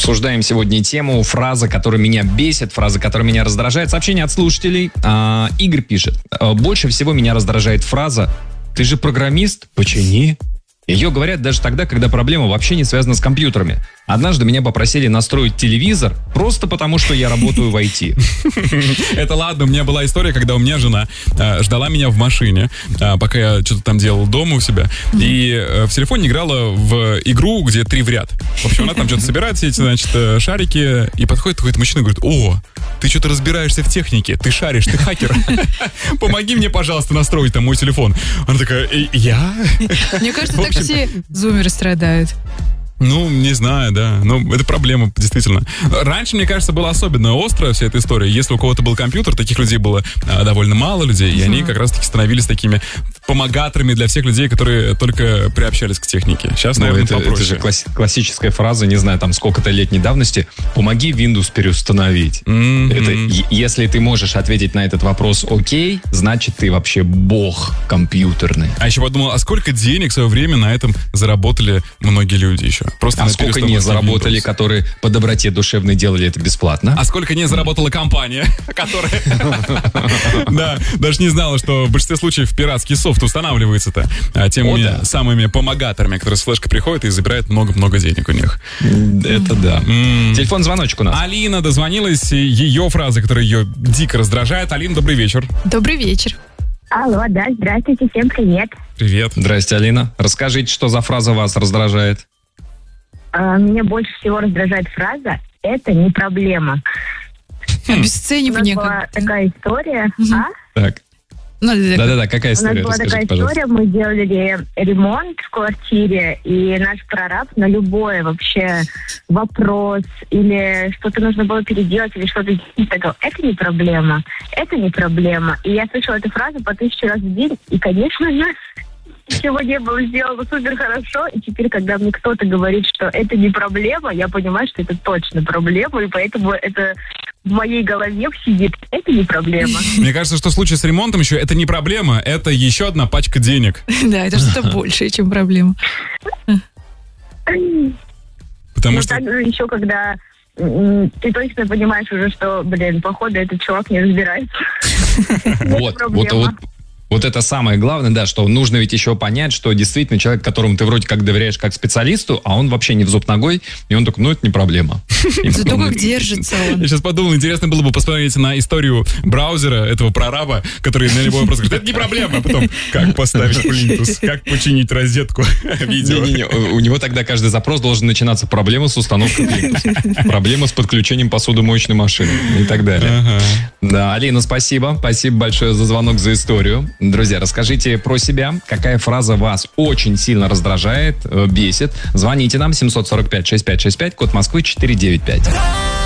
Обсуждаем сегодня тему «Фраза, которая меня бесит», фраза, которая меня раздражает. Сообщение от слушателей. Игорь пишет. Больше всего меня раздражает фраза «Ты же программист? Почини». Ее говорят даже тогда, когда проблема вообще не связана с компьютерами. Однажды меня попросили настроить телевизор просто потому, что я работаю в IT. Это ладно, у меня была история, когда у меня жена ждала меня в машине, пока я что-то там делал дома у себя, и в телефоне играла в игру, где 3 в ряд. В общем, она там что-то собирает, все эти, значит, шарики, и подходит какой-то мужчина и говорит: «О, ты что-то разбираешься в технике, ты шаришь, ты хакер. Помоги мне, пожалуйста, настроить там мой телефон». Она такая: «Я?» Мне кажется, так все зумеры страдают. Ну, не знаю, да. Ну, это проблема, действительно. Раньше, мне кажется, была особенно острая вся эта история. Если у кого-то был компьютер, таких людей было довольно мало людей, и они как раз-таки становились такими помогаторами для всех людей, которые только приобщались к технике. Сейчас, наверное, попроще. Это же классическая фраза, не знаю, там сколько-то летней давности. «Помоги Windows переустановить». Это, если ты можешь ответить на этот вопрос «Окей», значит, ты вообще бог компьютерный. А еще подумал, а сколько денег в свое время на этом заработали многие люди еще? Просто сколько не заработали, которые по доброте душевной делали это бесплатно? А сколько не заработала компания, которая, да, даже не знала, что в большинстве случаев пиратский софт устанавливается-то теми самыми помогаторами, которые с флешкой приходят и забирают много-много денег у них. Это да. Телефон-звоночек у нас. Алина дозвонилась, ее фраза, которая ее дико раздражает. Алина, добрый вечер. Добрый вечер. Алло, да, здравствуйте, всем привет. Привет. Здрасте, Алина. Расскажите, что за фраза вас раздражает? Меня больше всего раздражает фраза «это не проблема». Обесценивание. У нас была такая история. Так. Да-да-да, какая история? У нас была такая Пожалуйста. история, мы делали ремонт в квартире, и наш прораб на любой вообще вопрос или что-то нужно было переделать, или что-то сказал: «Это не проблема, это не проблема». И я слышала эту фразу по 1000 раз в день, и, конечно же, ничего не было сделано супер хорошо, и теперь, когда мне кто-то говорит, что это не проблема, я понимаю, что это точно проблема, и поэтому это в моей голове сидит. Это не проблема. Мне кажется, что в случае с ремонтом еще это не проблема, это еще одна пачка денег. Да, это что-то большее, чем проблема. Потому что... также еще, когда ты точно понимаешь уже, что, походу, этот чувак не разбирается. Вот это самое главное, да, что нужно ведь еще понять, что действительно человек, которому ты вроде как доверяешь как специалисту, а он вообще не в зуб ногой, и он такой: это не проблема. Зато как держится он. Я сейчас подумал, интересно было бы посмотреть на историю браузера этого прораба, который на любой вопрос говорит: это не проблема, а потом как поставить Windows, как починить розетку, видео. Не-не-не, у него тогда каждый запрос должен начинаться: проблема с установкой Windows, проблема с подключением посудомоечной машины и так далее. Да, Алина, спасибо. Спасибо большое за звонок, за историю. Друзья, расскажите про себя, какая фраза вас очень сильно раздражает, бесит. Звоните нам 745-6565, код Москвы 495.